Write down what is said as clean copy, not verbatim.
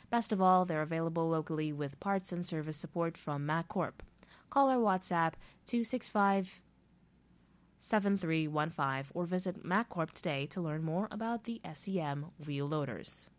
Best of all, they're available locally with parts and service support from MacCorp. Call or WhatsApp 265-7315 or visit MacCorp today to learn more about the SEM wheel loaders.